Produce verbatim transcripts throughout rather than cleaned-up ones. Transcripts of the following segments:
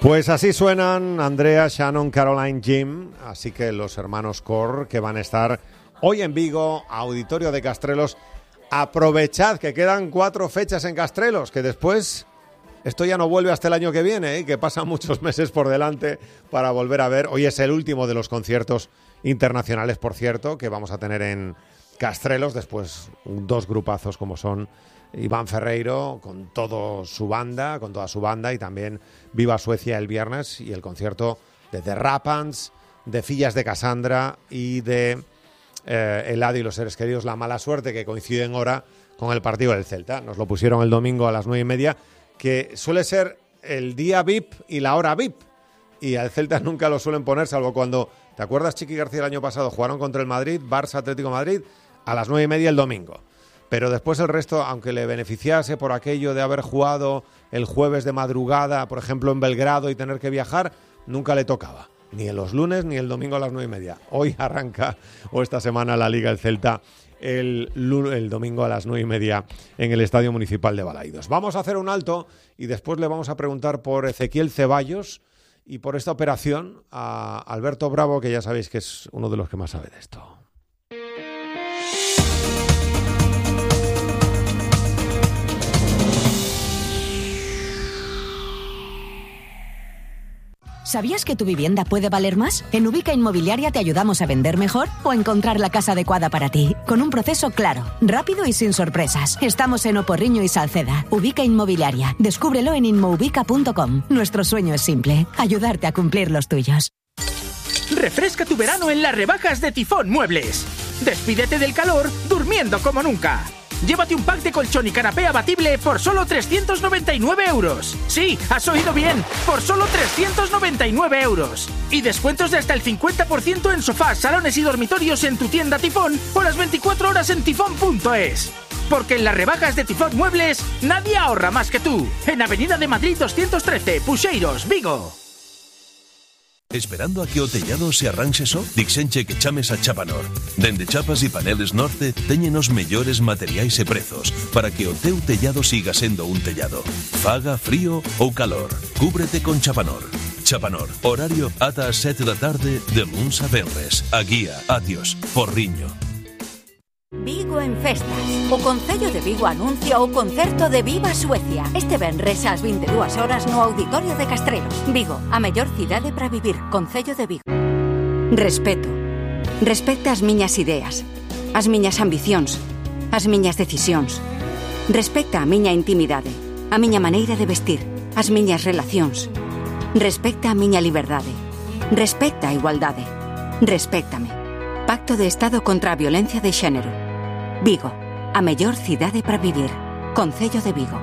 Pues así suenan Andrea, Shannon, Caroline, Jim, así que los hermanos Corr que van a estar hoy en Vigo, Auditorio de Castrelos. Aprovechad que quedan cuatro fechas en Castrelos, que después esto ya no vuelve hasta el año que viene, ¿eh? Que pasan muchos meses por delante para volver a ver. Hoy es el último de los conciertos internacionales, por cierto, que vamos a tener en Castrelos, después dos grupazos como son Iván Ferreiro con todo su banda, con toda su banda, y también Viva Suecia el viernes, y el concierto de The Rapans, de Fillas de Cassandra y de eh, Eladio y los seres queridos La Mala Suerte, que coinciden ahora con el partido del Celta. Nos lo pusieron el domingo a las nueve y media, que suele ser el día V I P y la hora V I P, y al Celta nunca lo suelen poner, salvo cuando, ¿te acuerdas, Chiqui García, el año pasado jugaron contra el Madrid, Barça Atlético de Madrid, a las nueve y media el domingo? Pero después el resto, aunque le beneficiase por aquello de haber jugado el jueves de madrugada, por ejemplo, en Belgrado, y tener que viajar, nunca le tocaba. Ni en los lunes ni el domingo a las nueve y media. Hoy arranca, o esta semana, la Liga el Celta el, el domingo a las nueve y media en el Estadio Municipal de Balaidos. Vamos a hacer un alto y después le vamos a preguntar por Ezequiel Ceballos y por esta operación a Alberto Bravo, que ya sabéis que es uno de los que más sabe de esto. ¿Sabías que tu vivienda puede valer más? En Ubica Inmobiliaria te ayudamos a vender mejor o encontrar la casa adecuada para ti, con un proceso claro, rápido y sin sorpresas. Estamos en Oporriño y Salceda. Ubica Inmobiliaria. Descúbrelo en inmoubica punto com. Nuestro sueño es simple: ayudarte a cumplir los tuyos. Refresca tu verano en las rebajas de Tifón Muebles. Despídete del calor durmiendo como nunca. Llévate un pack de colchón y canapé abatible por solo trescientos noventa y nueve euros. Sí, has oído bien, por solo trescientos noventa y nueve euros. Y descuentos de hasta el cincuenta por ciento en sofás, salones y dormitorios en tu tienda Tifón o las veinticuatro horas en tifón punto es. Porque en las rebajas de Tifón Muebles nadie ahorra más que tú. En Avenida de Madrid doscientos trece, Puxeiros, Vigo. Esperando a que o tellado se arranxe só? Dixenche que chames a Chapanor. Dende Chapas e Paneles Norte teñen os mellores materiais e prezos para que o teu tellado siga sendo un tellado. Faga frío ou calor, cúbrete con Chapanor. Chapanor, horario ata as sete da tarde de luns a venres. A guía, adiós, Porriño. Vigo en festas. O Concello de Vigo anuncia o concerto de Viva Suecia. Este venres ás vinte e dúas horas no Auditorio de Castrelos. Vigo, a mellor cidade para vivir. Concello de Vigo. Respeto. Respecta as miñas ideas, as miñas ambicións, as miñas decisións. Respecta a miña intimidade, a miña maneira de vestir, as miñas relacións. Respecta a miña liberdade. Respecta a igualdade. Respéctame. Pacto de Estado contra a violencia de xénero. Vigo, a mellor cidade para vivir. Concello de Vigo.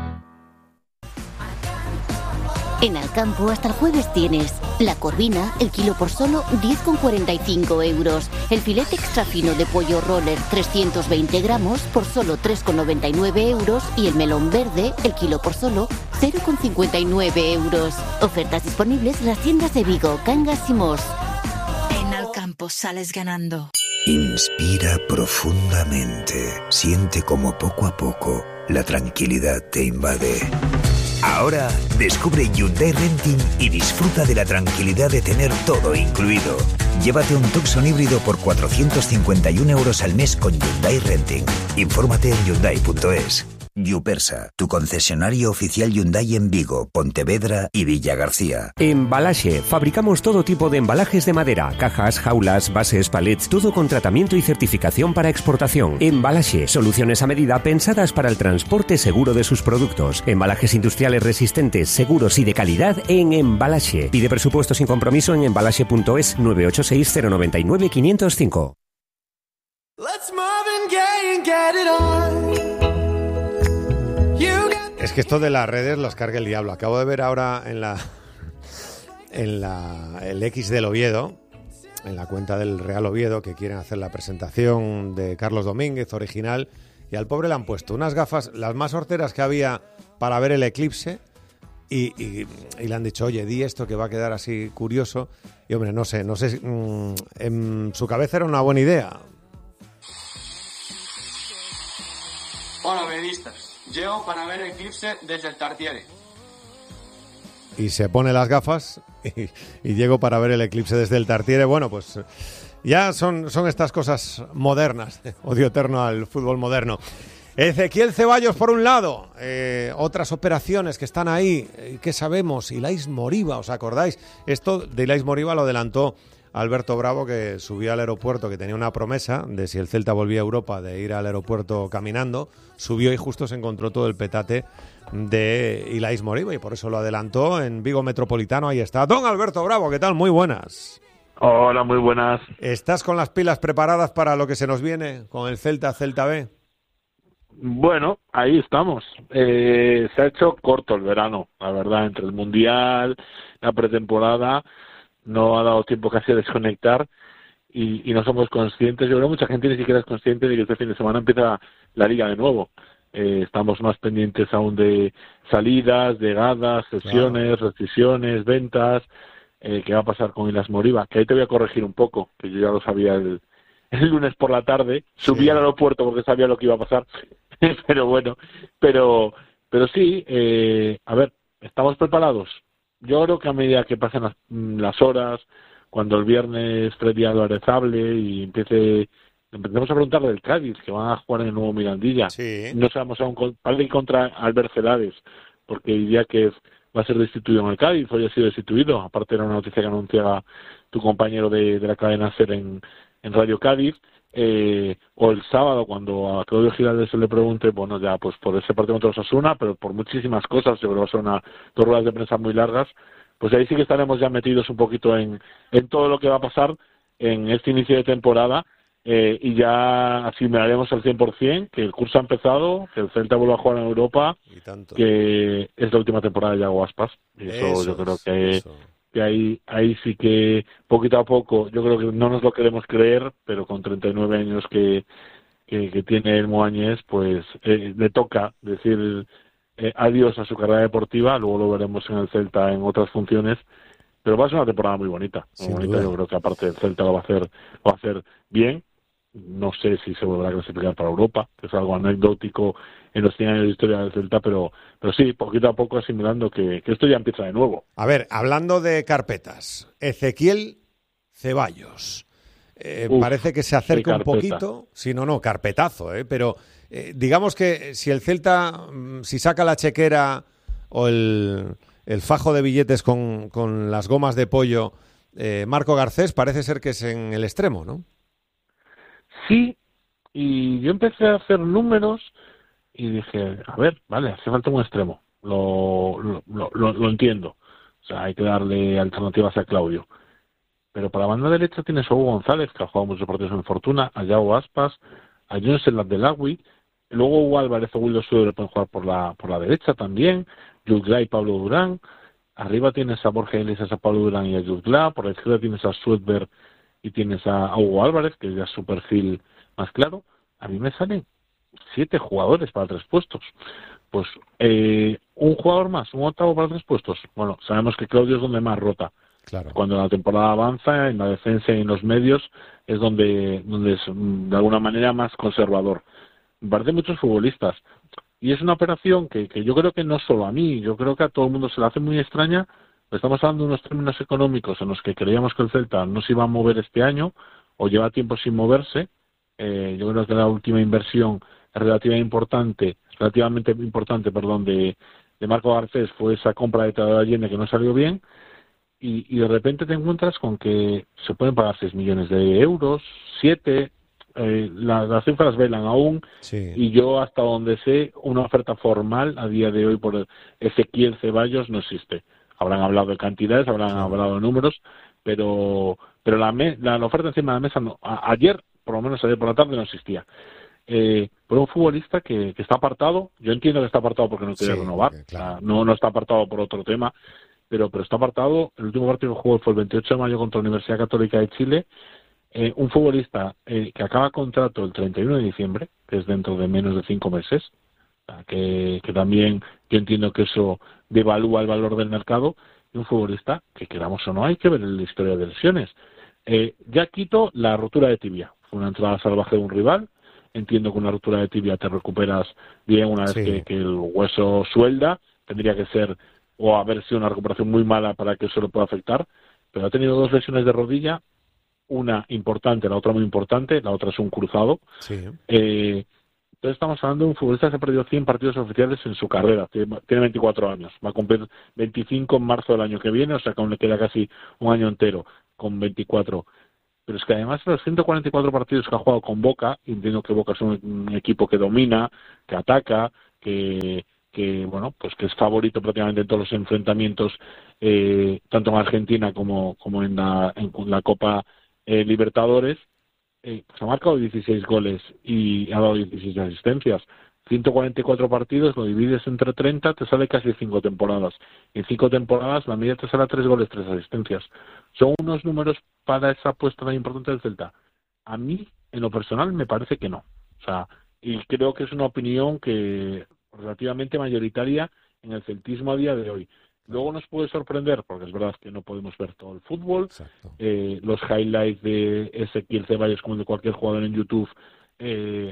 En Alcampo hasta el jueves tienes la corvina, el kilo por solo diez con cuarenta y cinco euros. El filete extra fino de pollo roller trescientos veinte gramos por solo tres con noventa y nueve euros. Y el melón verde, el kilo por solo cero con cincuenta y nueve euros. Ofertas disponibles en las tiendas de Vigo, Cangas y Mos. En Alcampo sales ganando. Inspira profundamente. Siente como poco a poco la tranquilidad te invade. Ahora descubre Hyundai Renting y disfruta de la tranquilidad de tener todo incluido. Llévate un Tucson híbrido por cuatrocientos cincuenta y un euros al mes con Hyundai Renting. Infórmate en hyundai punto es. Yupersa, tu concesionario oficial Hyundai en Vigo, Pontevedra y Villagarcía. Embalaxe. Fabricamos todo tipo de embalajes de madera, cajas, jaulas, bases, palets, todo con tratamiento y certificación para exportación. Embalaxe. Soluciones a medida pensadas para el transporte seguro de sus productos. Embalajes industriales resistentes, seguros y de calidad en Embalaxe. Pide presupuesto sin compromiso en embalaxe punto es nueve ocho seis cero nueve nueve cinco cero cinco. Let's Marvin Gaye and get it on. Es que esto de las redes las carga el diablo. Acabo de ver ahora en la en la el X del Oviedo, en la cuenta del Real Oviedo, que quieren hacer la presentación de Carlos Domínguez original, y al pobre le han puesto unas gafas, las más horteras que había para ver el eclipse, y, y, y le han dicho, oye, di esto que va a quedar así curioso. Y hombre, no sé, no sé, mmm, en su cabeza era una buena idea. Hola, vedistas. Llego para ver el eclipse desde el Tartiere. y se pone las gafas y, y llego para ver el eclipse desde el Tartiere. Bueno, pues ya son, son estas cosas modernas. Odio eterno al fútbol moderno. Ezequiel Ceballos por un lado, eh, otras operaciones que están ahí, eh, ¿qué sabemos? Ilais Moriba, ¿os acordáis? Esto de Ilais Moriba lo adelantó Alberto Bravo, que subía al aeropuerto, que tenía una promesa de si el Celta volvía a Europa de ir al aeropuerto caminando, subió y justo se encontró todo el petate de Ilais Moriba y por eso lo adelantó en Vigo Metropolitano. Ahí está. Don Alberto Bravo, ¿qué tal? Muy buenas. Hola, muy buenas. ¿Estás con las pilas preparadas para lo que se nos viene con el Celta, Celta B? Bueno, ahí estamos. Eh, se ha hecho corto el verano, la verdad, entre el Mundial, la pretemporada, no ha dado tiempo casi a desconectar y, y no somos conscientes. Yo creo que mucha gente ni siquiera es consciente de que este fin de semana empieza la Liga de nuevo. Eh, estamos más pendientes aún de salidas, llegadas, sesiones, claro. rescisiones, ventas, eh, qué va a pasar con Ilais Moriba, que ahí te voy a corregir un poco, que yo ya lo sabía el, el lunes por la tarde, subí sí. al aeropuerto porque sabía lo que iba a pasar. pero bueno, pero pero sí, eh, a ver, ¿estamos preparados? Yo creo que a medida que pasen las, las horas, cuando el viernes Freddy Álvarez hable y empiece, empecemos a preguntar del Cádiz, que van a jugar en el nuevo Mirandilla, sí. no sabemos aún, parece contra Albert Celades, porque diría que va a ser destituido en el Cádiz, hoy ha sido destituido, aparte era una noticia que anunciaba tu compañero de, de la cadena SER en, en Radio Cádiz. Eh, o el sábado cuando a Claudio Giraldes se le pregunte, bueno, ya pues por ese partido contra Osasuna, pero por muchísimas cosas, yo creo que va a ser una, dos ruedas de prensa muy largas, pues ahí sí que estaremos ya metidos un poquito en, en todo lo que va a pasar en este inicio de temporada, eh, y ya asimilaremos al cien por ciento que el curso ha empezado, que el Celta vuelve a jugar en Europa, que es la última temporada de Yago Aspas, y eso, eso yo creo que... Eso. que ahí ahí sí que poquito a poco, yo creo que no nos lo queremos creer, pero con treinta y nueve años que, que, que tiene el Moañés, pues eh, le toca decir eh, adiós a su carrera deportiva, luego lo veremos en el Celta en otras funciones, pero va a ser una temporada muy bonita, muy bonita. Yo creo que aparte del Celta lo va a hacer, lo va a hacer bien. No sé si se volverá a clasificar para Europa, que es algo anecdótico en los cien años de historia del Celta, pero, pero sí, poquito a poco asimilando que, que esto ya empieza de nuevo. A ver, hablando de carpetas, Ezequiel Ceballos, eh, Uf, parece que se acerca un poquito, si no, no, carpetazo, eh, pero eh, digamos que si el Celta, si saca la chequera o el, el fajo de billetes con, con las gomas de pollo, eh, Marco Garcés parece ser que es en el extremo, ¿no? Sí, y yo empecé a hacer números y dije, a ver, vale, hace falta un extremo, lo, lo, lo, lo entiendo, o sea, hay que darle alternativas a Claudio, pero para la banda derecha tienes a Hugo González, que ha jugado muchos partidos en Fortuna, a Yago Aspas, a Jones Abdelagui, luego Hugo Álvarez o Wildo Suárez pueden jugar por la por la derecha también, Jutgla y Pablo Durán, arriba tienes a Borja Iglesias, a Pablo Durán y a Jutgla, por la izquierda tienes a Suedberg y tienes a Hugo Álvarez, que es ya su perfil más claro. A mí me salen siete jugadores para tres puestos. Pues eh, un jugador más, un octavo para tres puestos. Bueno, sabemos que Claudio es donde más rota. Claro. Cuando la temporada avanza, en la defensa y en los medios, es donde, donde es de alguna manera más conservador. Me parecen muchos futbolistas. Y es una operación que, que yo creo que no solo a mí, yo creo que a todo el mundo se la hace muy extraña. Estamos hablando de unos términos económicos en los que creíamos que el Celta no se iba a mover este año o lleva tiempo sin moverse. Eh, yo creo que la última inversión relativamente importante, relativamente importante, perdón, de, de Marco Garcés fue esa compra de Teodoro Allende que no salió bien y, y de repente te encuentras con que se pueden pagar seis millones de euros, siete, eh, la, las cifras velan aún sí. Y yo hasta donde sé una oferta formal a día de hoy por el Ezequiel Ceballos no existe. Habrán hablado de cantidades, habrán sí. hablado de números, pero pero la, me, la, la oferta encima de la mesa no. A, ayer, por lo menos ayer por la tarde, no existía. Eh, pero un futbolista que, que está apartado, yo entiendo que está apartado porque no quiere sí, renovar, claro. no, no está apartado por otro tema, pero, pero está apartado. El último partido que jugó fue el veintiocho de mayo contra la Universidad Católica de Chile. Eh, un futbolista eh, que acaba contrato el treinta y uno de diciembre, que es dentro de menos de cinco meses, que, que también yo entiendo que eso devalúa el valor del mercado, y un futbolista que, queramos o no, hay que ver en la historia de lesiones. Eh, ya quito la rotura de tibia, fue una entrada salvaje de un rival, entiendo que una rotura de tibia te recuperas bien una vez sí. que, que el hueso suelda, tendría que ser o haber sido una recuperación muy mala para que eso le pueda afectar, pero ha tenido dos lesiones de rodilla, una importante, la otra muy importante, la otra es un cruzado. Sí. Eh, entonces estamos hablando de un futbolista que ha perdido cien partidos oficiales en su carrera, tiene, tiene veinticuatro años, va a cumplir veinticinco en marzo del año que viene, o sea que aún le queda casi un año entero con veinticuatro. Pero es que además de los ciento cuarenta y cuatro partidos que ha jugado con Boca, entiendo que Boca es un, un equipo que domina, que ataca, que... que bueno, pues que es favorito prácticamente en todos los enfrentamientos, eh, tanto en Argentina como, como en la, en la Copa eh, Libertadores, eh, pues ha marcado dieciséis goles y ha dado dieciséis asistencias. ciento cuarenta y cuatro partidos, lo divides entre treinta, te sale casi cinco temporadas. En cinco temporadas la media te sale tres goles, tres asistencias. Son unos números para esa apuesta tan importante del Celta. A mí, en lo personal, me parece que no. O sea, y creo que es una opinión que relativamente mayoritaria en el celtismo a día de hoy. Luego nos puede sorprender, porque es verdad que no podemos ver todo el fútbol. Eh, los highlights de Ezequiel Ceballos, como de cualquier jugador en YouTube, eh,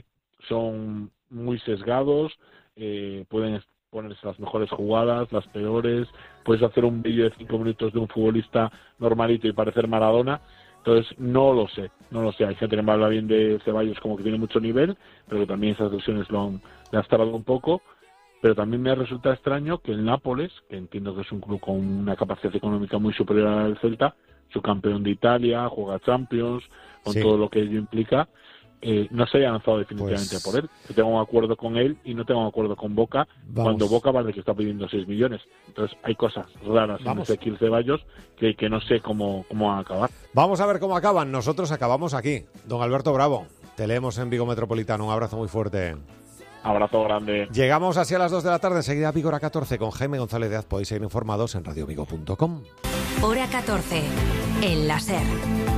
son muy sesgados, eh, pueden ponerse las mejores jugadas, las peores, puedes hacer un vídeo de cinco minutos de un futbolista normalito y parecer Maradona. Entonces, no lo sé, no lo sé. Hay gente que me habla bien de Ceballos como que tiene mucho nivel, pero que también esas lesiones lo han lastrado un poco. Pero también me resulta extraño que el Nápoles, que entiendo que es un club con una capacidad económica muy superior al Celta, su campeón de Italia, juega Champions, con sí. todo lo que ello implica, eh, no se haya lanzado definitivamente pues... por él. Yo tengo un acuerdo con él y no tengo un acuerdo con Boca, Vamos. cuando Boca vale que está pidiendo seis millones. Entonces hay cosas raras Vamos. en Ezequiel Ceballos que, que no sé cómo, cómo van a acabar. Vamos a ver cómo acaban. Nosotros acabamos aquí. Don Alberto Bravo, te leemos en Vigo Metropolitano. Un abrazo muy fuerte. Abrazo grande. Llegamos así a las dos de la tarde, enseguida Vigo Hora catorce con Jaime González Díaz. Podéis seguir informados en radio vigo punto com. Hora catorce, en la SER.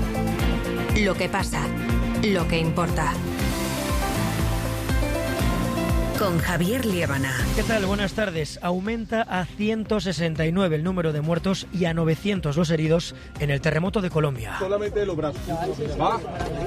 Lo que pasa, lo que importa. Con Javier Liébana. ¿Qué tal? Buenas tardes. Aumenta a ciento sesenta y nueve el número de muertos y a novecientos los heridos en el terremoto de Colombia. Solamente los brazos. Va,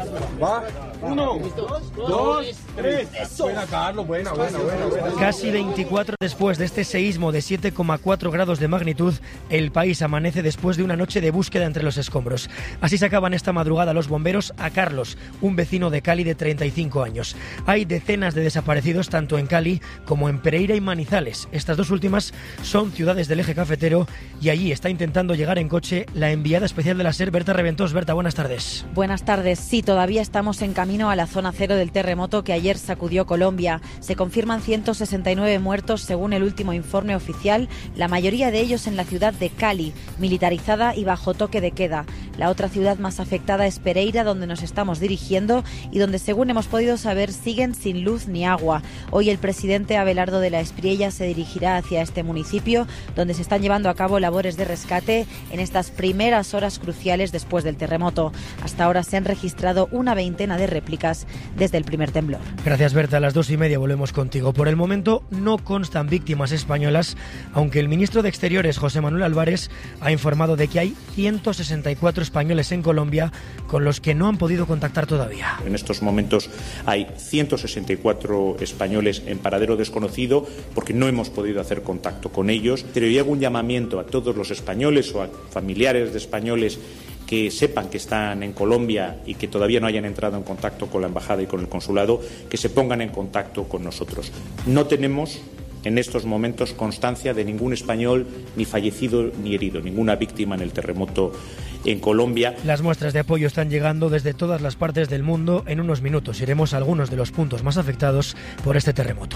va. Uno, dos, tres. Buena, Carlos. Buena, buena, buena, buena. Casi veinticuatro después de este seísmo de siete coma cuatro grados de magnitud, el país amanece después de una noche de búsqueda entre los escombros. Así sacaban esta madrugada los bomberos a Carlos, un vecino de Cali de treinta y cinco años. Hay decenas de desaparecidos tanto en Cali como en Pereira y Manizales. Estas dos últimas son ciudades del eje cafetero y allí está intentando llegar en coche la enviada especial de la SER, Berta Reventós. Berta, buenas tardes. Buenas tardes. Sí, todavía estamos en camino a la zona cero del terremoto que ayer sacudió Colombia. Se confirman ciento sesenta y nueve muertos según el último informe oficial, la mayoría de ellos en la ciudad de Cali, militarizada y bajo toque de queda. La otra ciudad más afectada es Pereira, donde nos estamos dirigiendo y donde, según hemos podido saber, siguen sin luz ni agua. Hoy el presidente Abelardo de la Espriella se dirigirá hacia este municipio, donde se están llevando a cabo labores de rescate en estas primeras horas cruciales después del terremoto. Hasta ahora se han registrado una veintena de réplicas desde el primer temblor. Gracias, Berta. A las dos y media volvemos contigo. Por el momento no constan víctimas españolas, aunque el ministro de Exteriores, José Manuel Álvarez, ha informado de que hay ciento sesenta y cuatro españoles en Colombia con los que no han podido contactar todavía. En estos momentos hay ciento sesenta y cuatro españoles en paradero desconocido porque no hemos podido hacer contacto con ellos. Pero yo hago un llamamiento a todos los españoles o a familiares de españoles que sepan que están en Colombia y que todavía no hayan entrado en contacto con la embajada y con el consulado, que se pongan en contacto con nosotros. No tenemos en estos momentos constancia de ningún español ni fallecido ni herido, ninguna víctima en el terremoto en Colombia. Las muestras de apoyo están llegando desde todas las partes del mundo. En unos minutos iremos a algunos de los puntos más afectados por este terremoto.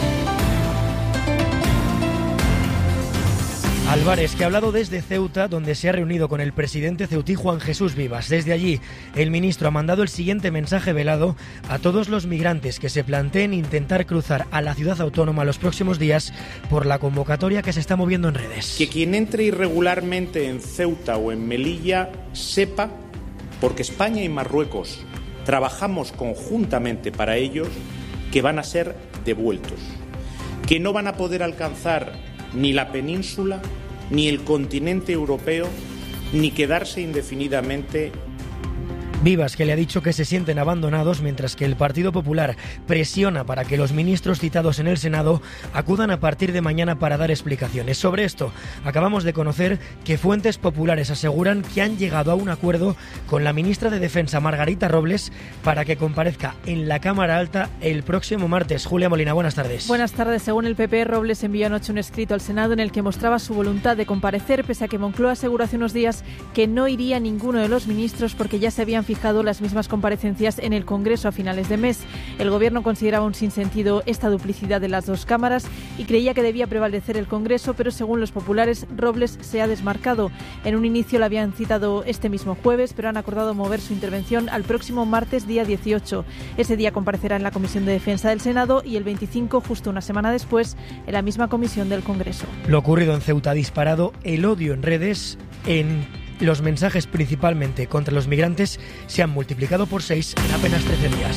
Álvarez, que ha hablado desde Ceuta, donde se ha reunido con el presidente ceutí Juan Jesús Vivas. Desde allí, el ministro ha mandado el siguiente mensaje velado a todos los migrantes que se planteen intentar cruzar a la ciudad autónoma los próximos días por la convocatoria que se está moviendo en redes. Que quien entre irregularmente en Ceuta o en Melilla sepa, porque España y Marruecos trabajamos conjuntamente para ellos, que van a ser devueltos, que no van a poder alcanzar ni la península, ni el continente europeo, ni quedarse indefinidamente Vivas, que le ha dicho que se sienten abandonados, mientras que el Partido Popular presiona para que los ministros citados en el Senado acudan a partir de mañana para dar explicaciones. Sobre esto, acabamos de conocer que fuentes populares aseguran que han llegado a un acuerdo con la ministra de Defensa, Margarita Robles, para que comparezca en la Cámara Alta el próximo martes. Julia Molina, buenas tardes. Buenas tardes. Según el P P, Robles envió anoche un escrito al Senado en el que mostraba su voluntad de comparecer, pese a que Moncloa aseguró hace unos días que no iría ninguno de los ministros porque ya se habían fijado las mismas comparecencias en el Congreso a finales de mes. El Gobierno consideraba un sinsentido esta duplicidad de las dos cámaras y creía que debía prevalecer el Congreso, pero según los populares, Robles se ha desmarcado. En un inicio la habían citado este mismo jueves, pero han acordado mover su intervención al próximo martes, día dieciocho. Ese día comparecerá en la Comisión de Defensa del Senado y el veinticinco, justo una semana después, en la misma comisión del Congreso. Lo ocurrido en Ceuta ha disparado el odio en redes. En los mensajes principalmente contra los migrantes se han multiplicado por seis en apenas trece días.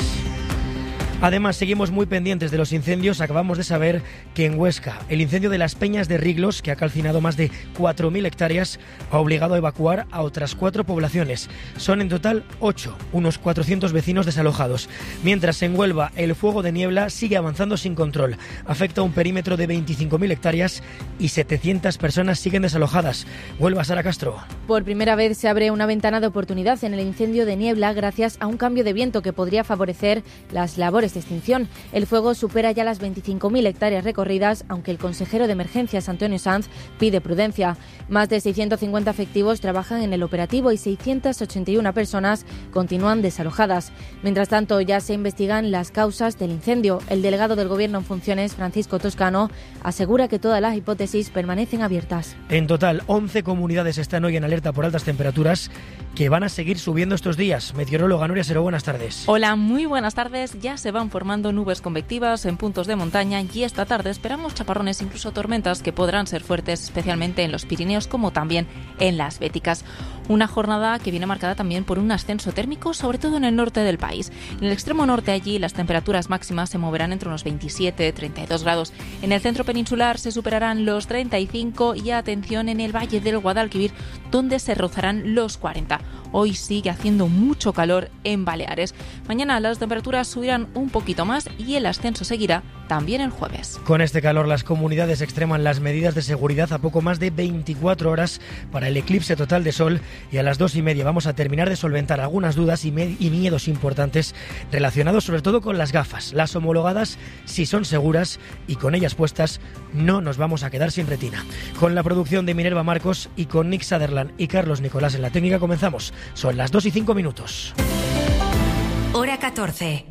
Además, seguimos muy pendientes de los incendios. Acabamos de saber que en Huesca el incendio de las Peñas de Riglos, que ha calcinado más de cuatro mil hectáreas, ha obligado a evacuar a otras cuatro poblaciones. Son en total ocho, unos cuatrocientos vecinos desalojados. Mientras en Huelva el fuego de niebla sigue avanzando sin control. Afecta a un perímetro de veinticinco mil hectáreas y setecientas personas siguen desalojadas. Huelva, Sara Castro. Por primera vez se abre una ventana de oportunidad en el incendio de niebla gracias a un cambio de viento que podría favorecer las labores de extinción. El fuego supera ya las veinticinco mil hectáreas recorridas, aunque el consejero de Emergencias, Antonio Sanz, pide prudencia. Más de seiscientos cincuenta efectivos trabajan en el operativo y seiscientas ochenta y una personas continúan desalojadas. Mientras tanto, ya se investigan las causas del incendio. El delegado del Gobierno en funciones, Francisco Toscano, asegura que todas las hipótesis permanecen abiertas. En total, once comunidades están hoy en alerta por altas temperaturas que van a seguir subiendo estos días. Meteoróloga Nuria Seró, buenas tardes. Hola, muy buenas tardes. Ya se van formando nubes convectivas en puntos de montaña y esta tarde esperamos chaparrones, incluso tormentas, que podrán ser fuertes, especialmente en los Pirineos como también en las Béticas. Una jornada que viene marcada también por un ascenso térmico, sobre todo en el norte del país. En el extremo norte, allí las temperaturas máximas se moverán entre unos veintisiete y treinta y dos grados. En el centro peninsular se superarán los treinta y cinco y atención en el valle del Guadalquivir, donde se rozarán los cuarenta. Hoy sigue haciendo mucho calor en Baleares. Mañana las temperaturas subirán un poquito más y el ascenso seguirá también el jueves. Con este calor, las comunidades extreman las medidas de seguridad a poco más de veinticuatro horas para el eclipse total de sol, y a las dos y media vamos a terminar de solventar algunas dudas y, med- y miedos importantes relacionados sobre todo con las gafas. Las homologadas sí son seguras y con ellas puestas no nos vamos a quedar sin retina. Con la producción de Minerva Marcos y con Nick Sutherland y Carlos Nicolás en la técnica comenzamos. Son las dos y cinco minutos. Hora catorce.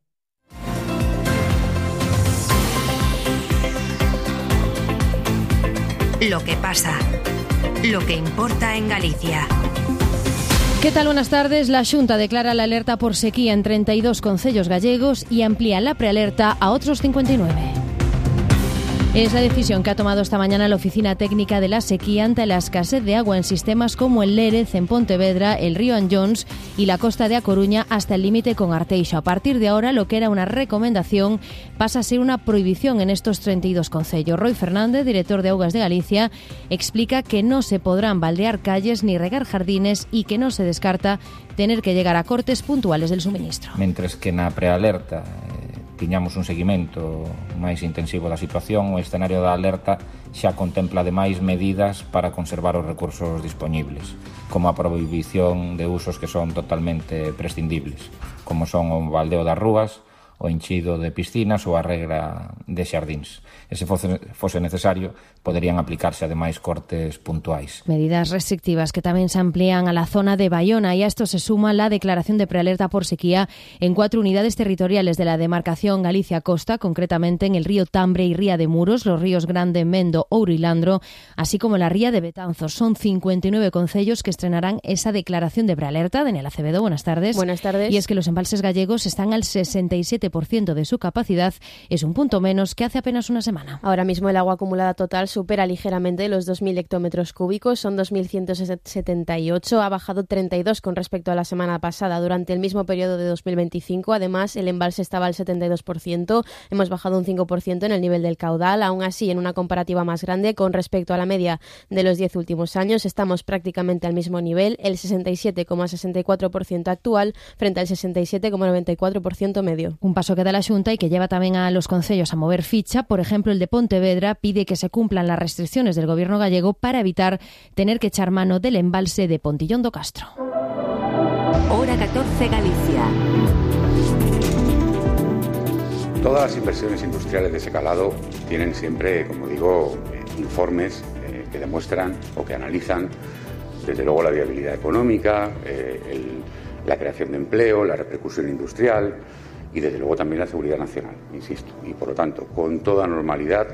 Lo que pasa, lo que importa en Galicia. ¿Qué tal? Buenas tardes. La Xunta declara la alerta por sequía en treinta y dos concellos gallegos y amplía la prealerta a otros cincuenta y nueve. Es la decisión que ha tomado esta mañana la Oficina Técnica de la Sequía ante la escasez de agua en sistemas como el Lérez, en Pontevedra, el río Anllóns y la costa de A Coruña hasta el límite con Arteixo. A partir de ahora, lo que era una recomendación pasa a ser una prohibición en estos treinta y dos concellos. Roy Fernández, director de Augas de Galicia, explica que no se podrán baldear calles ni regar jardines y que no se descarta tener que llegar a cortes puntuales del suministro. Mentres que na prealerta tiñamos un seguimento máis intensivo da situación, o escenario da alerta xa contempla ademais medidas para conservar os recursos dispoñibles, como a prohibición de usos que son totalmente prescindibles, como son o baldeo das rúas, o enchido de piscinas ou a regra de xardíns. E se fose, fose necesario, poderían aplicarse ademais cortes puntuais. Medidas restrictivas que tamén se amplían a la zona de Bayona, y a esto se suma la declaración de prealerta por sequía en cuatro unidades territoriales de la demarcación Galicia-Costa, concretamente en el río Tambre y Ría de Muros, los ríos Grande, Mendo, Ouro y Landro, así como la ría de Betanzos. Son cincuenta y nueve concellos que estrenarán esa declaración de prealerta. Daniela Acevedo, buenas tardes. Buenas tardes. Y es que los embalses gallegos están al sesenta y siete siete por ciento de su capacidad, es un punto menos que hace apenas una semana. Ahora mismo el agua acumulada total supera ligeramente los dos mil hectómetros cúbicos, son dos mil ciento setenta y ocho, ha bajado treinta y dos con respecto a la semana pasada. Durante el mismo periodo de dos mil veinticinco, además, el embalse estaba al setenta y dos por ciento, hemos bajado un cinco por ciento en el nivel del caudal. Aún así, en una comparativa más grande con respecto a la media de los diez últimos años, estamos prácticamente al mismo nivel, el sesenta y siete coma sesenta y cuatro por ciento actual frente al sesenta y siete coma noventa y cuatro por ciento medio. Un paso que da la Xunta y que lleva también a los concellos a mover ficha. Por ejemplo, el de Pontevedra pide que se cumplan las restricciones del gobierno gallego para evitar tener que echar mano del embalse de Pontillón do Castro. Hora catorce Galicia. Todas las inversiones industriales de ese calado tienen siempre, como digo, eh, informes eh, que demuestran o que analizan, desde luego, la viabilidad económica, eh, el, la creación de empleo, la repercusión industrial y, desde luego, también la seguridad nacional, insisto. Y, por lo tanto, con toda normalidad,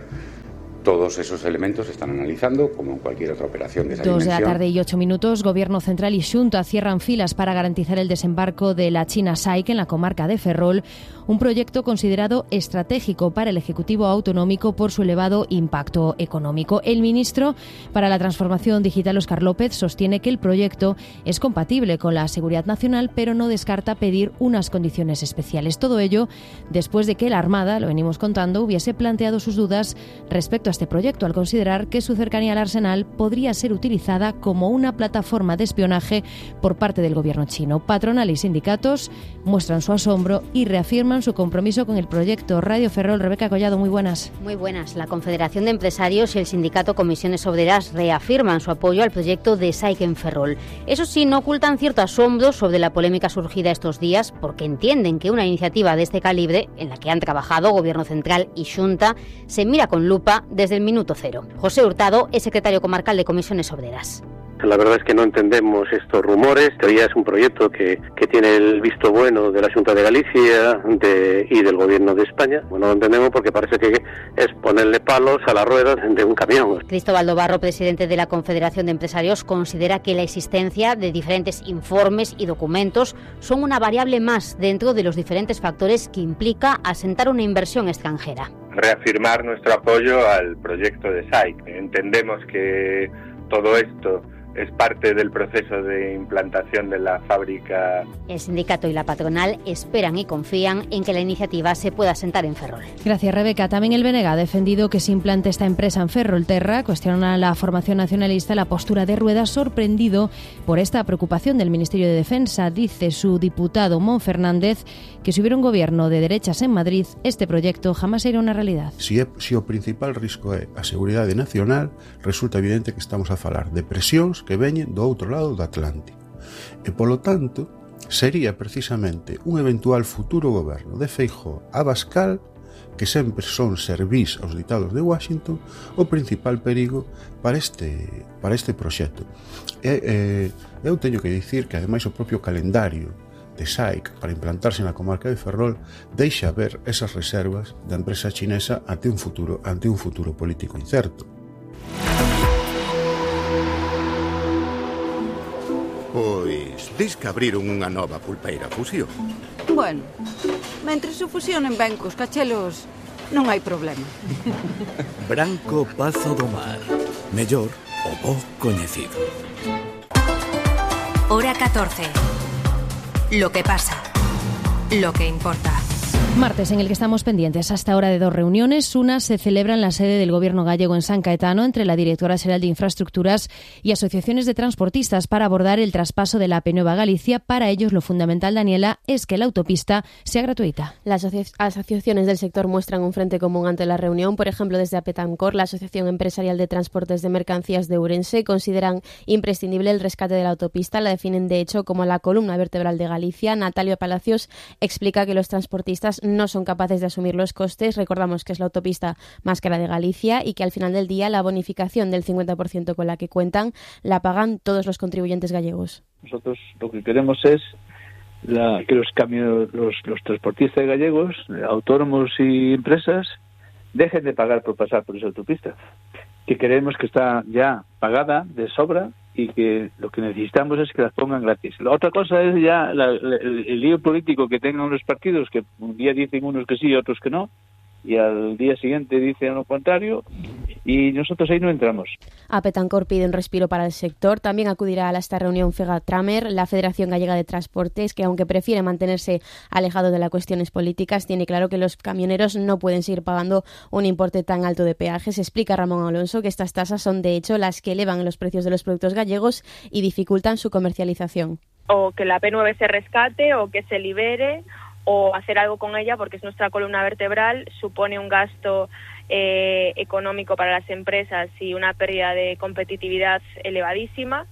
todos esos elementos se están analizando, como en cualquier otra operación de esa Dos dimensión. de la tarde y ocho minutos, Gobierno Central y Xunta cierran filas para garantizar el desembarco de la China S A I C en la comarca de Ferrol, un proyecto considerado estratégico para el Ejecutivo Autonómico por su elevado impacto económico. El ministro para la Transformación Digital, Óscar López, sostiene que el proyecto es compatible con la seguridad nacional, pero no descarta pedir unas condiciones especiales. Todo ello después de que la Armada, lo venimos contando, hubiese planteado sus dudas respecto a este proyecto, al considerar que su cercanía al arsenal podría ser utilizada como una plataforma de espionaje por parte del gobierno chino. Patronal y sindicatos muestran su asombro y reafirman su compromiso con el proyecto. Radio Ferrol, Rebeca Collado, muy buenas. Muy buenas. La Confederación de Empresarios y el sindicato Comisiones Obreras reafirman su apoyo al proyecto de S A I C en Ferrol. Eso sí, no ocultan cierto asombro sobre la polémica surgida estos días, porque entienden que una iniciativa de este calibre, en la que han trabajado Gobierno Central y Xunta, se mira con lupa desde el minuto cero. José Hurtado es secretario comarcal de Comisiones Obreras. La verdad es que no entendemos estos rumores. Todavía es un proyecto que, que tiene el visto bueno de la Xunta de Galicia de, y del Gobierno de España. Bueno, lo entendemos porque parece que es ponerle palos a las ruedas de un camión. Cristóbal Dobarro, presidente de la Confederación de Empresarios, considera que la existencia de diferentes informes y documentos son una variable más dentro de los diferentes factores que implica asentar una inversión extranjera. Reafirmar nuestro apoyo al proyecto de S A I C. Entendemos que todo esto es parte del proceso de implantación de la fábrica. El sindicato y la patronal esperan y confían en que la iniciativa se pueda asentar en Ferrol. Gracias, Rebeca. También el B N G ha defendido que se implante esta empresa en Ferrolterra. Cuestiona a la formación nacionalista la postura de Rueda, sorprendido por esta preocupación del Ministerio de Defensa. Dice su diputado Mon Fernández que si hubiera un gobierno de derechas en Madrid, este proyecto jamás sería una realidad. Si, é, si o principal risco é a seguridade nacional, resulta evidente que estamos a falar de presións que veñen do outro lado do Atlántico. E, polo tanto, sería precisamente un eventual futuro goberno de Feijóo a Abascal, que sempre son servís aos ditados de Washington, o principal perigo para este, para este proxecto. E, eh, eu teño que dicir que, ademais, o propio calendario de S A I C para implantarse na comarca de Ferrol deixa ver esas reservas da empresa chinesa ante un futuro, ante un futuro político incerto. Pois, dis que abriron unha nova pulpeira fusión. Bueno, mentre se fusionen ben cos cachelos, non hai problema. Branco Pazo do Mar. Mellor o bo coñecido. Hora catorce. Lo que pasa. Lo que importa. Martes en el que estamos pendientes hasta ahora de dos reuniones. Una se celebra en la sede del Gobierno gallego en San Caetano entre la Directora Xeral de Infraestructuras y asociaciones de transportistas para abordar el traspaso de la A P Nueva Galicia. Para ellos lo fundamental, Daniela, es que la autopista sea gratuita. Las asoci- asociaciones del sector muestran un frente común ante la reunión. Por ejemplo, desde Apetancor, la Asociación Empresarial de Transportes de Mercancías de Ourense, consideran imprescindible el rescate de la autopista. La definen, de hecho, como la columna vertebral de Galicia. Natalio Palacios explica que los transportistas no son capaces de asumir los costes. Recordamos que es la autopista más cara de Galicia y que al final del día la bonificación del cincuenta por ciento con la que cuentan la pagan todos los contribuyentes gallegos. Nosotros lo que queremos es la, que los, camiones, los, los transportistas gallegos, autónomos y empresas, dejen de pagar por pasar por esa autopista, que creemos que está ya pagada de sobra y que lo que necesitamos es que las pongan gratis. La otra cosa es ya la, la, el, el lío político que tengan los partidos, que un día dicen unos que sí y otros que no, y al día siguiente dicen lo contrario, y nosotros ahí no entramos. A Petancor pide un respiro para el sector. También acudirá a esta reunión Fegatramer, la Federación Gallega de Transportes, que aunque prefiere mantenerse alejado de las cuestiones políticas, tiene claro que los camioneros no pueden seguir pagando un importe tan alto de peajes. Explica Ramón Alonso que estas tasas son de hecho las que elevan los precios de los productos gallegos y dificultan su comercialización. O que la P nueve se rescate o que se libere, o hacer algo con ella, porque es nuestra columna vertebral, supone un gasto eh, económico para las empresas y una pérdida de competitividad elevadísima.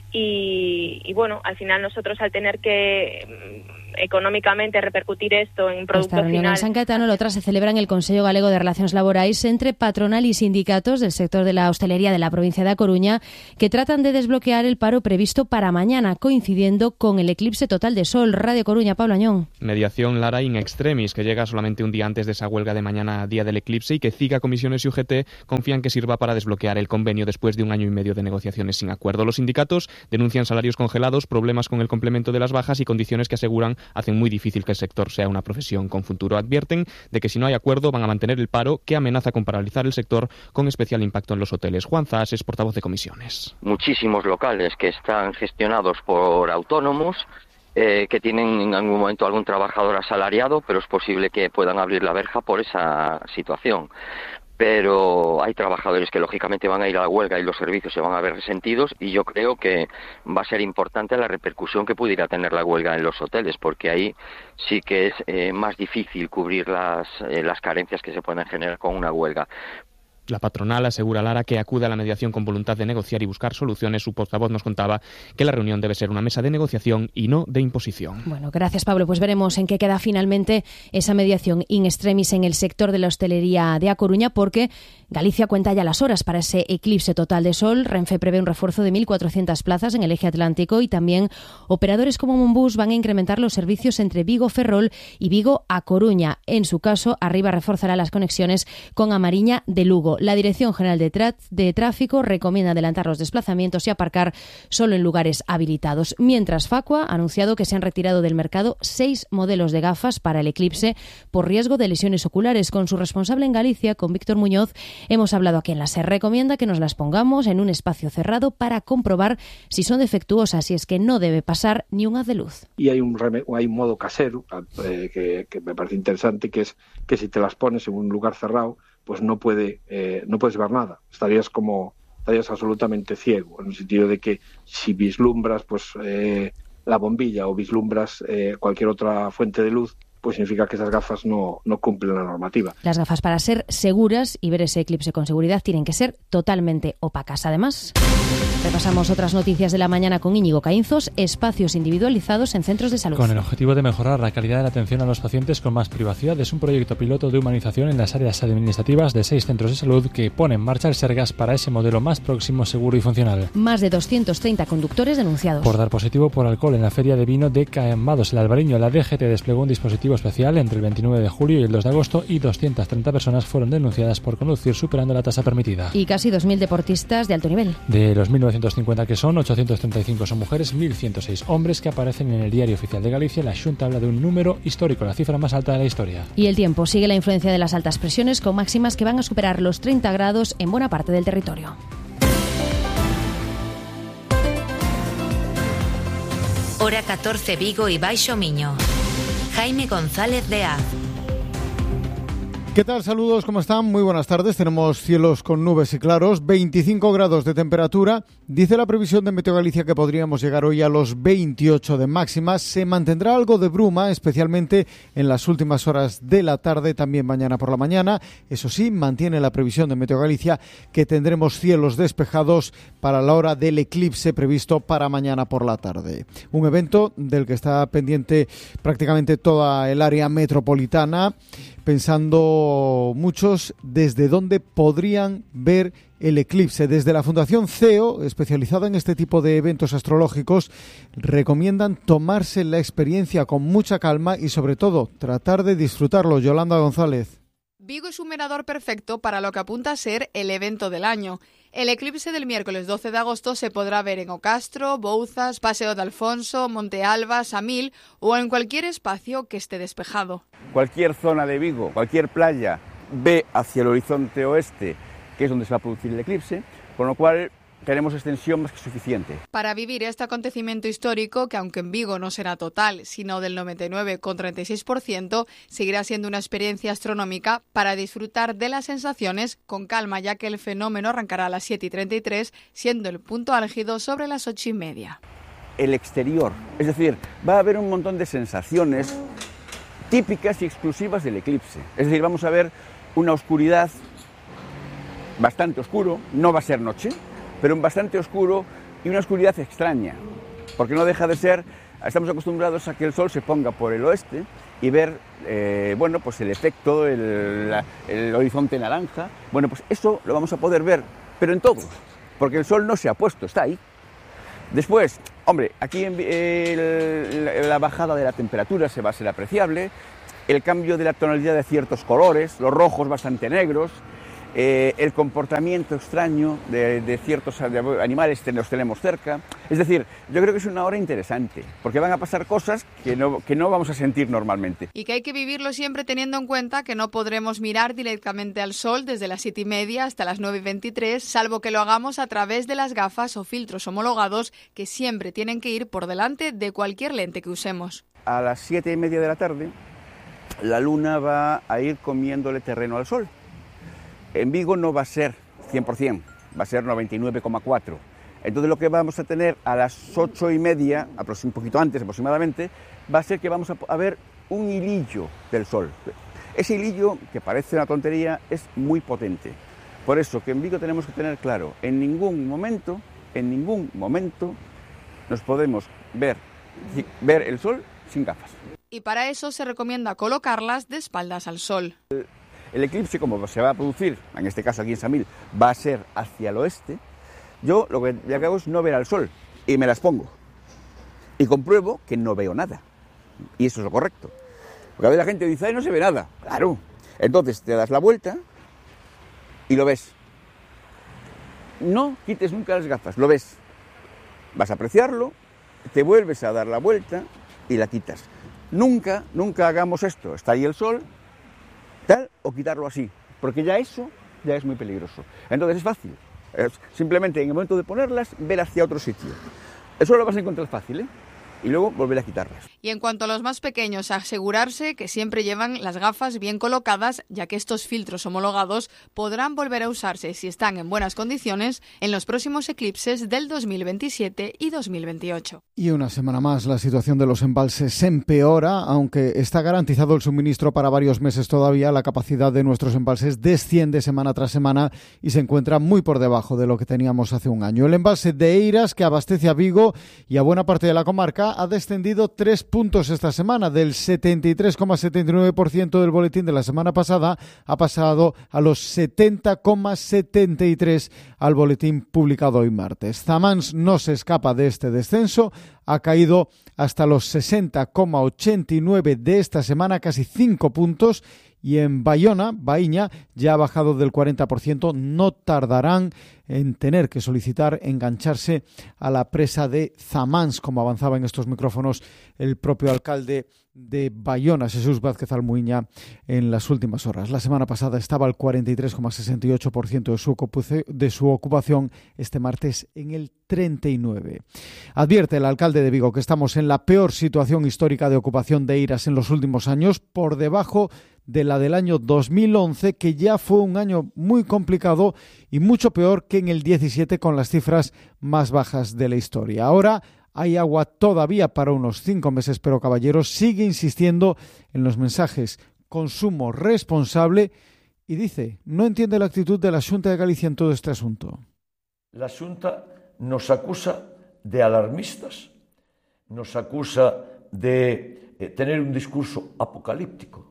Y, y bueno, al final nosotros, al tener que económicamente repercutir esto en producto Esta reunión final... en San Caetano, la otra se celebra en el Consello Galego de Relacións Laborais entre patronal y sindicatos del sector de la hostelería de la provincia de A Coruña, que tratan de desbloquear el paro previsto para mañana, coincidiendo con el eclipse total de sol. Radio Coruña, Pablo Añón. Mediación Lara in extremis, que llega solamente un día antes de esa huelga de mañana, día del eclipse, y que CIGA, Comisiones y U G T confían que sirva para desbloquear el convenio después de un año y medio de negociaciones sin acuerdo. Los sindicatos denuncian salarios congelados, problemas con el complemento de las bajas y condiciones que aseguran hacen muy difícil que el sector sea una profesión con futuro. Advierten de que si no hay acuerdo van a mantener el paro, que amenaza con paralizar el sector, con especial impacto en los hoteles. Juan Zas es portavoz de Comisiones. Muchísimos locales que están gestionados por autónomos, eh, que tienen en algún momento algún trabajador asalariado, pero es posible que puedan abrir la verja por esa situación. Pero hay trabajadores que lógicamente van a ir a la huelga y los servicios se van a ver resentidos, y yo creo que va a ser importante la repercusión que pudiera tener la huelga en los hoteles, porque ahí sí que es eh, más difícil cubrir las, eh, las carencias que se pueden generar con una huelga. La patronal asegura a Lara que acude a la mediación con voluntad de negociar y buscar soluciones. Su portavoz nos contaba que la reunión debe ser una mesa de negociación y no de imposición. Bueno, gracias, Pablo. Pues veremos en qué queda finalmente esa mediación in extremis en el sector de la hostelería de A Coruña, porque Galicia cuenta ya las horas para ese eclipse total de sol. Renfe prevé un refuerzo de mil cuatrocientas plazas en el eje atlántico, y también operadores como Monbus van a incrementar los servicios entre Vigo Ferrol y Vigo a Coruña. En su caso, Arriba reforzará las conexiones con A Mariña de Lugo. La Dirección General de, Tra- de Tráfico recomienda adelantar los desplazamientos y aparcar solo en lugares habilitados. Mientras, Facua ha anunciado que se han retirado del mercado seis modelos de gafas para el eclipse por riesgo de lesiones oculares. Con su responsable en Galicia, con Víctor Muñoz, hemos hablado aquí en la SER. Recomienda que nos las pongamos en un espacio cerrado para comprobar si son defectuosas, y es que no debe pasar ni un haz de luz. Y hay un, reme- hay un modo casero eh, que, que me parece interesante, que es que si te las pones en un lugar cerrado, pues no puede eh, no puedes ver nada, estarías como estarías absolutamente ciego, en el sentido de que si vislumbras pues eh, la bombilla o vislumbras eh, cualquier otra fuente de luz, pues significa que esas gafas no, no cumplen la normativa. Las gafas, para ser seguras y ver ese eclipse con seguridad, tienen que ser totalmente opacas. Además, repasamos otras noticias de la mañana con Íñigo Caínzos: espacios individualizados en centros de salud. Con el objetivo de mejorar la calidad de la atención a los pacientes con más privacidad, es un proyecto piloto de humanización en las áreas administrativas de seis centros de salud que pone en marcha el Sergas para ese modelo más próximo, seguro y funcional. Más de doscientos treinta conductores denunciados por dar positivo por alcohol en la feria de vino de Cambados, el Albariño. La D G T desplegó un dispositivo especial entre el veintinueve de julio y el dos de agosto, y doscientas treinta personas fueron denunciadas por conducir superando la tasa permitida. Y casi dos mil deportistas de alto nivel. De los mil novecientos cincuenta que son, ochocientos treinta y cinco son mujeres, mil ciento seis hombres que aparecen en el Diario Oficial de Galicia. La Xunta habla de un número histórico, la cifra más alta de la historia. Y el tiempo sigue la influencia de las altas presiones, con máximas que van a superar los treinta grados en buena parte del territorio. Hora catorce, Vigo y Baixo Miño. Jaime González de A. ¿Qué tal? Saludos, ¿cómo están? Muy buenas tardes. Tenemos cielos con nubes y claros, veinticinco grados de temperatura. Dice la previsión de Meteo Galicia que podríamos llegar hoy a los veintiocho de máxima. Se mantendrá algo de bruma, especialmente en las últimas horas de la tarde, también mañana por la mañana. Eso sí, mantiene la previsión de Meteo Galicia que tendremos cielos despejados para la hora del eclipse previsto para mañana por la tarde. Un evento del que está pendiente prácticamente toda el área metropolitana, pensando muchos desde dónde podrían ver el eclipse. Desde la Fundación C E O, especializada en este tipo de eventos astrológicos, recomiendan tomarse la experiencia con mucha calma y, sobre todo, tratar de disfrutarlo. Yolanda González. Vigo es un mirador perfecto para lo que apunta a ser el evento del año. El eclipse del miércoles doce de agosto se podrá ver en Ocastro, Bouzas, Paseo de Alfonso, Monte Alba, Samil o en cualquier espacio que esté despejado. Cualquier zona de Vigo, cualquier playa ve hacia el horizonte oeste, que es donde se va a producir el eclipse, con lo cual tenemos extensión más que suficiente. Para vivir este acontecimiento histórico, que aunque en Vigo no será total, sino del noventa y nueve coma treinta y seis por ciento, seguirá siendo una experiencia astronómica para disfrutar de las sensaciones con calma, ya que el fenómeno arrancará a las siete y treinta y tres, siendo el punto álgido sobre las ocho y media. El exterior, es decir, va a haber un montón de sensaciones típicas y exclusivas del eclipse. Es decir, vamos a ver una oscuridad bastante oscuro, no va a ser noche, pero bastante oscuro y una oscuridad extraña, porque no deja de ser, estamos acostumbrados a que el sol se ponga por el oeste y ver, eh, bueno, pues el efecto, el, la, el horizonte naranja, bueno, pues eso lo vamos a poder ver, pero en todo, porque el sol no se ha puesto, está ahí. Después, hombre, aquí en, eh, la bajada de la temperatura se va a ser apreciable, el cambio de la tonalidad de ciertos colores, los rojos bastante negros, Eh, el comportamiento extraño de, de ciertos animales que los tenemos cerca. Es decir, yo creo que es una hora interesante, porque van a pasar cosas que no, que no vamos a sentir normalmente. Y que hay que vivirlo siempre teniendo en cuenta que no podremos mirar directamente al sol desde las siete y media hasta las nueve y veintitrés, salvo que lo hagamos a través de las gafas o filtros homologados que siempre tienen que ir por delante de cualquier lente que usemos. A las siete y media de la tarde, la luna va a ir comiéndole terreno al sol. En Vigo no va a ser cien por ciento, va a ser noventa y nueve coma cuatro. Entonces lo que vamos a tener a las ocho y media, un poquito antes aproximadamente, va a ser que vamos a ver un hilillo del sol. Ese hilillo, que parece una tontería, es muy potente. Por eso que en Vigo tenemos que tener claro, en ningún momento, en ningún momento nos podemos ver, ver el sol sin gafas. Y para eso se recomienda colocarlas de espaldas al sol. El, El eclipse, como se va a producir, en este caso aquí en Samil, va a ser hacia el oeste. Yo lo que hago es no ver al sol y me las pongo. Y compruebo que no veo nada. Y eso es lo correcto. Porque a veces la gente dice, ay, no se ve nada. Claro. Entonces te das la vuelta y lo ves. No quites nunca las gafas, lo ves. Vas a apreciarlo, te vuelves a dar la vuelta y la quitas. Nunca, nunca hagamos esto. Está ahí el sol, tal, o quitarlo así, porque ya eso ya es muy peligroso. Entonces es fácil, es simplemente en el momento de ponerlas, ver hacia otro sitio. Eso lo vas a encontrar fácil, ¿eh? Y luego volver a quitarlas. Y en cuanto a los más pequeños, asegurarse que siempre llevan las gafas bien colocadas, ya que estos filtros homologados podrán volver a usarse, si están en buenas condiciones, en los próximos eclipses del dos mil veintisiete y dos mil veintiocho. Y una semana más la situación de los embalses se empeora, aunque está garantizado el suministro para varios meses todavía, la capacidad de nuestros embalses desciende semana tras semana y se encuentra muy por debajo de lo que teníamos hace un año. El embalse de Eiras, que abastece a Vigo y a buena parte de la comarca, ha descendido tres puntos esta semana. Del setenta y tres coma setenta y nueve por ciento del boletín de la semana pasada ha pasado a los setenta coma setenta y tres por ciento al boletín publicado hoy martes. Zamans no se escapa de este descenso, ha caído hasta los sesenta coma ochenta y nueve de esta semana, casi cinco puntos, y en Bayona, Baíña, ya ha bajado del cuarenta por ciento. No tardarán en tener que solicitar engancharse a la presa de Zamans, como avanzaba en estos micrófonos el propio alcalde de Bayona, Jesús Vázquez Almuiña, en las últimas horas. La semana pasada estaba al cuarenta y tres coma sesenta y ocho por ciento de su, de su ocupación, este martes en el treinta y nueve por ciento. Advierte el alcalde de Vigo que estamos en la peor situación histórica de ocupación de Eiras en los últimos años, por debajo de la del año dos mil once, que ya fue un año muy complicado y mucho peor que en el diecisiete, con las cifras más bajas de la historia. Ahora hay agua todavía para unos cinco meses, pero Caballeros sigue insistiendo en los mensajes consumo responsable y dice, no entiende la actitud de la Xunta de Galicia en todo este asunto. La Xunta nos acusa de alarmistas, nos acusa de eh, tener un discurso apocalíptico.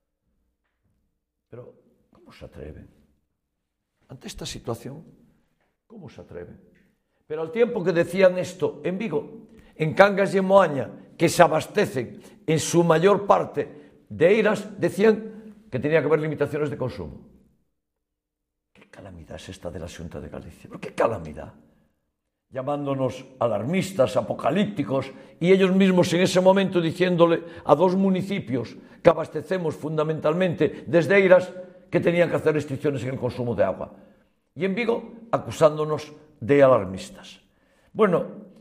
Pero, ¿cómo se atreven? Ante esta situación, ¿cómo se atreven? Pero al tiempo que decían esto en Vigo, en Cangas y en Moaña, que se abastecen en su mayor parte de Eiras, decían que tenía que haber limitaciones de consumo. ¿Qué calamidad es esta de la Xunta de Galicia? ¿Por qué calamidad? Llamándonos alarmistas, apocalípticos, y ellos mismos en ese momento diciéndole a dos municipios que abastecemos fundamentalmente desde Eiras que tenían que hacer restricciones en el consumo de agua. Y en Vigo acusándonos de alarmistas. Bueno,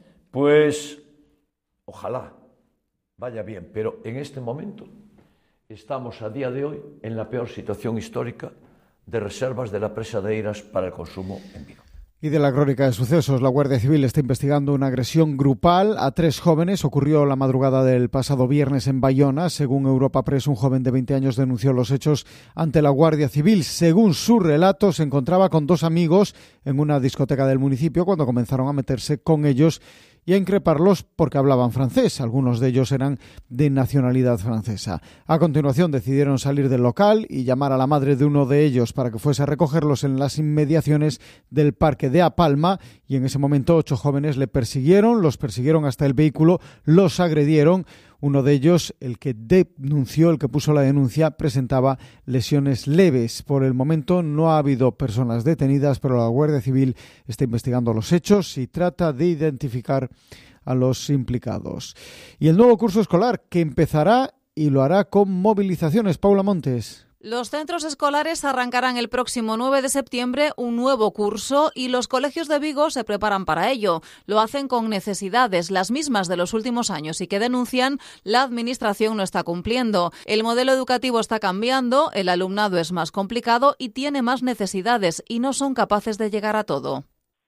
pues ojalá vaya bien, pero en este momento estamos a día de hoy en la peor situación histórica de reservas de la presa de Eiras para el consumo en Vigo. Y de la crónica de sucesos, la Guardia Civil está investigando una agresión grupal a tres jóvenes. Ocurrió la madrugada del pasado viernes en Bayona. Según Europa Press, un joven de veinte años denunció los hechos ante la Guardia Civil. Según su relato, se encontraba con dos amigos en una discoteca del municipio cuando comenzaron a meterse con ellos y a increparlos porque hablaban francés. Algunos de ellos eran de nacionalidad francesa. A continuación decidieron salir del local y llamar a la madre de uno de ellos para que fuese a recogerlos en las inmediaciones del parque de A Palma, y en ese momento ocho jóvenes le persiguieron, los persiguieron hasta el vehículo, los agredieron. Uno de ellos, el que denunció, el que puso la denuncia, presentaba lesiones leves. Por el momento no ha habido personas detenidas, pero la Guardia Civil está investigando los hechos y trata de identificar a los implicados. Y el nuevo curso escolar, que empezará y lo hará con movilizaciones. Paula Montes. Los centros escolares arrancarán el próximo nueve de septiembre un nuevo curso y los colegios de Vigo se preparan para ello. Lo hacen con necesidades, las mismas de los últimos años, y que denuncian la Administración no está cumpliendo. El modelo educativo está cambiando, el alumnado es más complicado y tiene más necesidades y no son capaces de llegar a todo.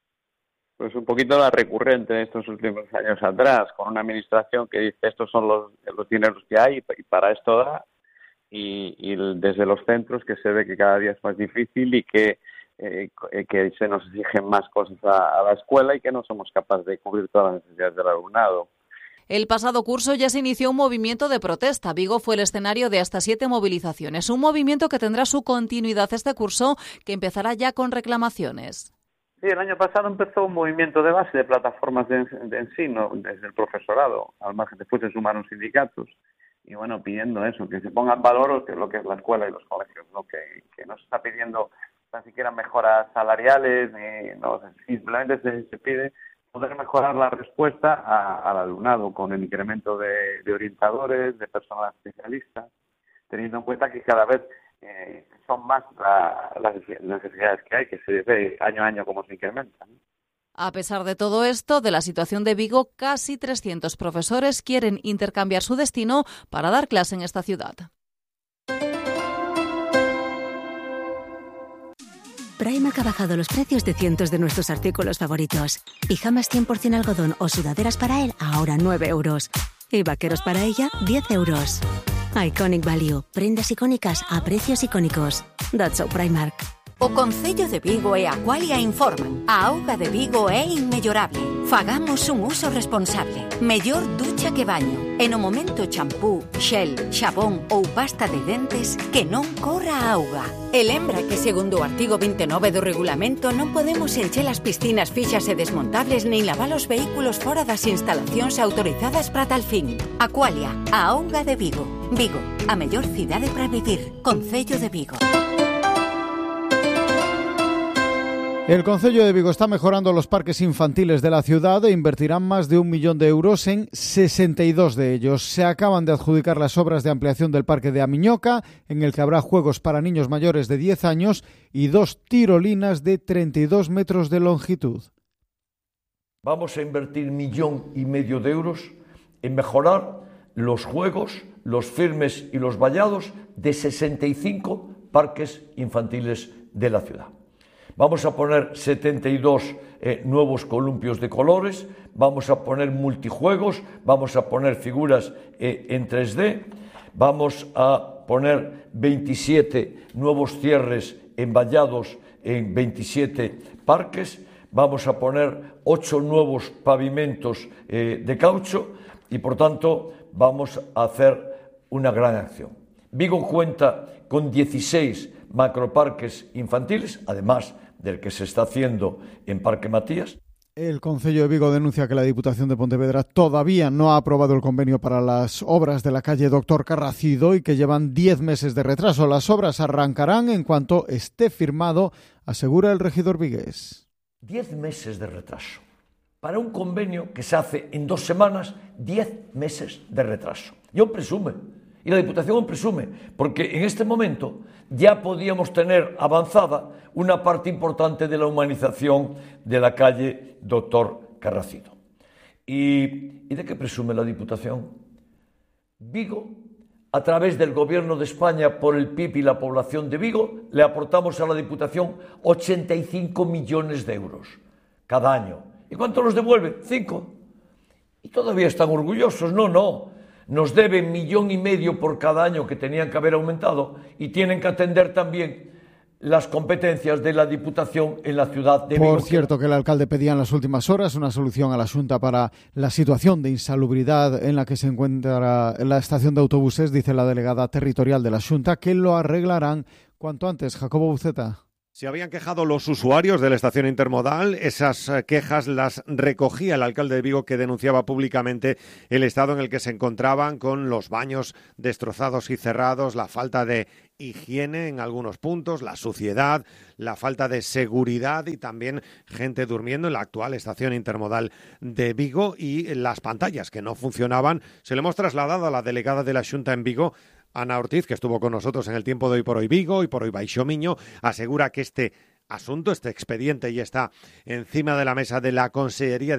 Pues un poquito la recurrente de estos últimos años atrás, con una Administración que dice estos son los, los dineros que hay y para esto da. Y, y desde los centros que se ve que cada día es más difícil y que, eh, que se nos exigen más cosas a, a la escuela y que no somos capaces de cubrir todas las necesidades del alumnado. El pasado curso ya se inició un movimiento de protesta. Vigo fue el escenario de hasta siete movilizaciones. Un movimiento que tendrá su continuidad este curso, que empezará ya con reclamaciones. Sí, el año pasado empezó un movimiento de base de plataformas de, de ensino desde el profesorado, al margen después se sumaron sindicatos. Y bueno, pidiendo eso, que se ponga en valor lo que es la escuela y los colegios, ¿no? que, que no se está pidiendo tan siquiera mejoras salariales, ni, no, simplemente se, se pide poder mejorar la respuesta a, al alumnado con el incremento de, de orientadores, de personal especialistas, teniendo en cuenta que cada vez eh, son más la, las necesidades que hay, que se ve año a año cómo se incrementan, ¿no? A pesar de todo esto, de la situación de Vigo, casi trescientos profesores quieren intercambiar su destino para dar clase en esta ciudad. Primark ha bajado los precios de cientos de nuestros artículos favoritos. Pijamas cien por ciento algodón o sudaderas para él, ahora nueve euros. Y vaqueros para ella, diez euros. Iconic Value. Prendas icónicas a precios icónicos. That's so Primark. O Concello de Vigo e Aqualia informan. A auga de Vigo é inmellorable. Fagamos un uso responsable. Mellor ducha que baño. E no momento champú, xel, xabón ou pasta de dentes, que non corra a auga. E lembra que segundo o artigo veintinueve do regulamento non podemos encher as piscinas fixas e desmontables nin lavar os vehículos fora das instalacións autorizadas para tal fin. Aqualia, a auga de Vigo. Vigo, a mellor cidade para vivir. Concello de Vigo. El Concello de Vigo está mejorando los parques infantiles de la ciudad e invertirán más de un millón de euros en sesenta y dos de ellos. Se acaban de adjudicar las obras de ampliación del parque de Amiñoca, en el que habrá juegos para niños mayores de diez años y dos tirolinas de treinta y dos metros de longitud. Vamos a invertir millón y medio de euros en mejorar los juegos, los firmes y los vallados de sesenta y cinco parques infantiles de la ciudad. Vamos a poner setenta y dos eh, nuevos columpios de colores, vamos a poner multijuegos, vamos a poner figuras eh, en tres D, vamos a poner veintisiete nuevos cierres envallados en veintisiete parques, vamos a poner ocho nuevos pavimentos eh, de caucho y, por tanto, vamos a hacer una gran acción. Vigo cuenta con dieciséis macroparques infantiles, además del que se está haciendo en Parque Matías. El Concello de Vigo denuncia que la Diputación de Pontevedra todavía no ha aprobado el convenio para las obras de la calle Doctor Carracido y que llevan diez meses de retraso. Las obras arrancarán en cuanto esté firmado, asegura el regidor vigués. Diez meses de retraso. Para un convenio que se hace en dos semanas, diez meses de retraso. Y aún presume, y la Diputación aún presume, porque en este momento ya podíamos tener avanzada una parte importante de la humanización de la calle Doctor Carracido. ¿Y, ¿y de qué presume la Diputación? Vigo, a través del Gobierno de España, por el P I B y la población de Vigo, le aportamos a la Diputación ochenta y cinco millones de euros cada año. ¿Y cuánto nos devuelven? Cinco. Y todavía están orgullosos. No, no. Nos deben millón y medio por cada año que tenían que haber aumentado y tienen que atender también las competencias de la Diputación en la ciudad de Vigo. Por cierto, que el alcalde pedía en las últimas horas una solución a la Xunta para la situación de insalubridad en la que se encuentra la estación de autobuses, dice la delegada territorial de la Xunta, que lo arreglarán cuanto antes. Jacobo Buceta. Se habían quejado los usuarios de la estación intermodal. Esas quejas las recogía el alcalde de Vigo, que denunciaba públicamente el estado en el que se encontraban, con los baños destrozados y cerrados, la falta de higiene en algunos puntos, la suciedad, la falta de seguridad y también gente durmiendo en la actual estación intermodal de Vigo, y las pantallas que no funcionaban. Se le hemos trasladado a la delegada de la Xunta en Vigo, Ana Ortiz, que estuvo con nosotros en el tiempo de Hoy por Hoy Vigo, Hoy por Hoy Baixo Miño. Asegura que este asunto, este expediente, ya está encima de la mesa de la Consellería